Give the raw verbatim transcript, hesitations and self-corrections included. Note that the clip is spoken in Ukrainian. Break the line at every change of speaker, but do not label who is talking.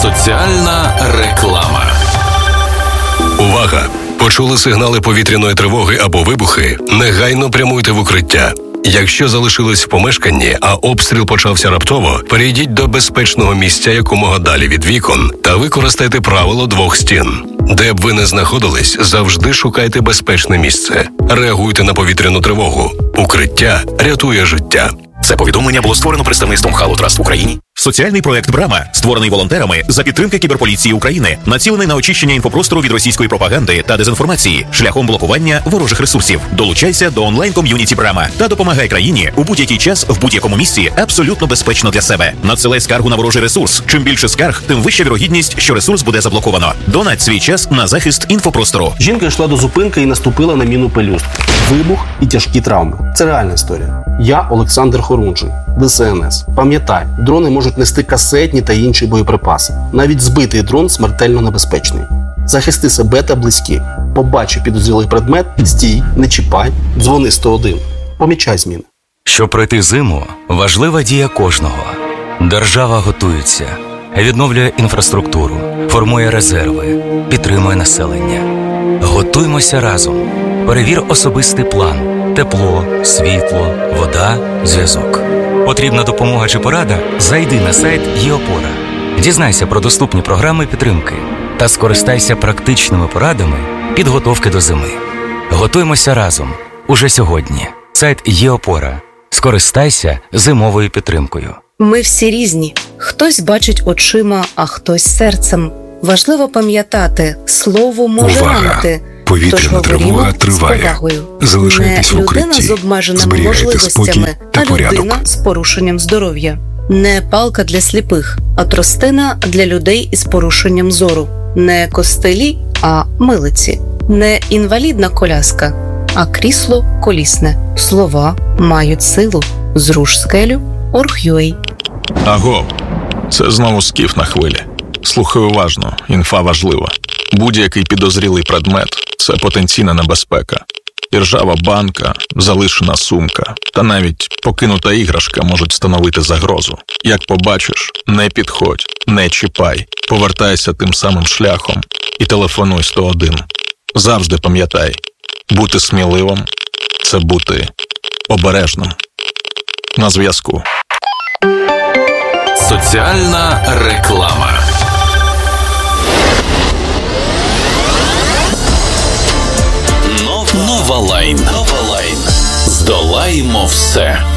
Соціальна реклама.
Увага! Почули сигнали повітряної тривоги або вибухи? Негайно прямуйте в укриття. Якщо залишились в помешканні, а обстріл почався раптово, перейдіть до безпечного місця якомога далі від вікон та використайте правило двох стін. Де б ви не знаходились, завжди шукайте безпечне місце. Реагуйте на повітряну тривогу. Укриття рятує життя.
Це повідомлення було створено представництвом Halo Trust в Україні. Соціальний проект «Брама», створений волонтерами за підтримки кіберполіції України, націлений на очищення інфопростору від російської пропаганди та дезінформації шляхом блокування ворожих ресурсів. Долучайся до онлайн-ком'юніті «Брама» та допомагай країні у будь-який час, в будь-якому місці, абсолютно безпечно для себе. Надсилай скаргу на ворожий ресурс. Чим більше скарг, тим вища вірогідність, що ресурс буде заблоковано. Донать свій час на захист інфопростору.
Жінка йшла до зупинки і наступила на міну пелюстки. Вибух і тяжкі травми. Це реальна історія. Я Олександр Хорунжий, Д С Н С. Пам'ятай, дрони можуть нести касетні та інші боєприпаси. Навіть збитий дрон смертельно небезпечний. Захисти себе та близьких. Побачив підозрілий предмет, стій, не чіпай, дзвони сто один. Помічай зміни.
Щоб пройти зиму, важлива дія кожного. Держава готується, відновлює інфраструктуру, формує резерви, підтримує населення. Готуймося разом. Перевір особистий план. Тепло, світло, вода, зв'язок. Потрібна допомога чи порада? Зайди на сайт ЄОпора. Дізнайся про доступні програми підтримки та скористайся практичними порадами підготовки до зими. Готуймося разом. Уже сьогодні. Сайт ЄОпора. Скористайся зимовою підтримкою.
Ми всі різні. Хтось бачить очима, а хтось серцем. Важливо пам'ятати, слово може ранити.
Повітряна тривога триває. Залишайтесь в укритті. Зберігайте спокій та порядок.
Не людина з порушенням здоров'я. Не палка для сліпих, а тростина для людей із порушенням зору. Не костелі, а милиці. Не інвалідна коляска, а крісло колісне. Слова мають силу. Зруш скелю. Орг.ua.
Аго, це знову Скіф на хвилі. Слухай уважно, інфа важлива. Будь-який підозрілий предмет – це потенційна небезпека. Іржава банка, залишена сумка та навіть покинута іграшка можуть становити загрозу. Як побачиш, не підходь, не чіпай, повертайся тим самим шляхом і телефонуй сто один. Завжди пам'ятай, бути сміливим – це бути обережним. На зв'язку.
Соціальна реклама. Нова Лайн. Здолаємо все.